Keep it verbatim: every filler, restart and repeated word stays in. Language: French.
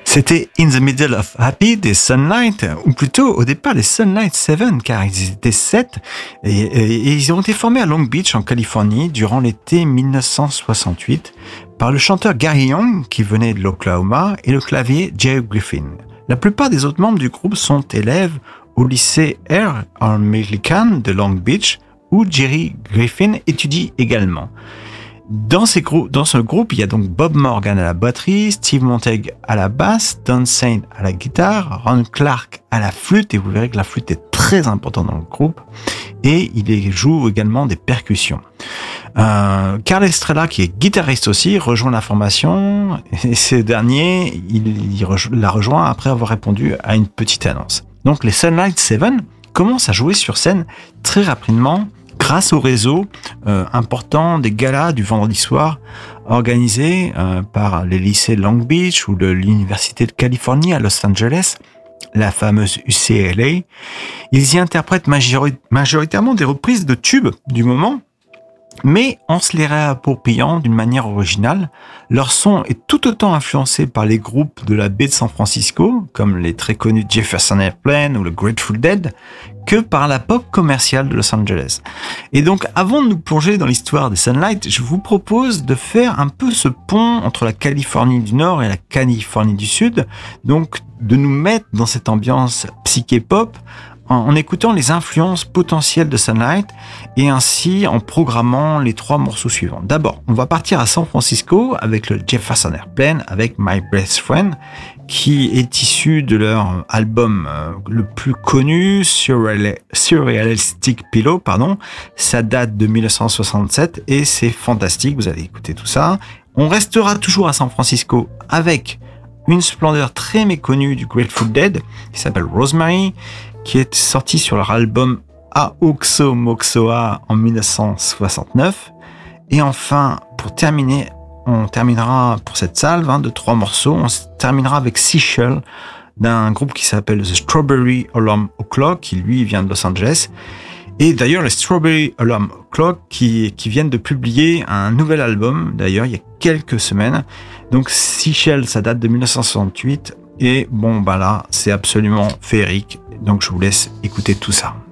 C'était In the Middle of Happy des Sunlight, ou plutôt au départ les Sunlight Seven, car ils étaient sept, et, et, et ils ont été formés à Long Beach en Californie durant l'été dix-neuf cent soixante-huit par le chanteur Gary Young qui venait de l'Oklahoma et le clavier Jerry Griffin. La plupart des autres membres du groupe sont élèves au lycée Air American de Long Beach où Jerry Griffin étudie également. Dans, ces grou- dans ce groupe, il y a donc Bob Morgan à la batterie, Steve Montag à la basse, Don Saint à la guitare, Ron Clark à la flûte, et vous verrez que la flûte est très importante dans le groupe, et il joue également des percussions. Euh, Carl Estrella, qui est guitariste aussi, rejoint la formation, et ce dernier, il, il rejo- la rejoint après avoir répondu à une petite annonce. Donc les Sunlight Seven commencent à jouer sur scène très rapidement, grâce au réseau euh, important des galas du vendredi soir organisés euh, par les lycées Long Beach ou de l'Université de Californie à Los Angeles, la fameuse U C L A. Ils y interprètent majori- majoritairement des reprises de tubes du moment, mais en se les réappropriant d'une manière originale. Leur son est tout autant influencé par les groupes de la baie de San Francisco, comme les très connus Jefferson Airplane ou le Grateful Dead, que par la pop commerciale de Los Angeles. Et donc, avant de nous plonger dans l'histoire des Sunlight, je vous propose de faire un peu ce pont entre la Californie du Nord et la Californie du Sud, donc de nous mettre dans cette ambiance psyché-pop, en écoutant les influences potentielles de Sunlight et ainsi en programmant les trois morceaux suivants. D'abord, on va partir à San Francisco avec le Jefferson Airplane, avec My Best Friend, qui est issu de leur album euh, le plus connu, Surreal- Surrealistic Pillow, pardon. Ça date de dix-neuf cent soixante-sept et c'est fantastique, vous allez écouter tout ça. On restera toujours à San Francisco avec une splendeur très méconnue du Grateful Dead, qui s'appelle Rosemary, qui est sorti sur leur album Aoxo Moxoa en dix-neuf cent soixante-neuf. Et enfin, pour terminer, on terminera pour cette salve hein, de trois morceaux, on terminera avec Seashell d'un groupe qui s'appelle The Strawberry Alarm O'Clock, qui lui vient de Los Angeles. Et d'ailleurs, les Strawberry Alarm O'Clock qui, qui viennent de publier un nouvel album, d'ailleurs, il y a quelques semaines. Donc Seashell, ça date de dix-neuf cent soixante-huit. Et bon, bah là, c'est absolument féerique. Donc je vous laisse écouter tout ça.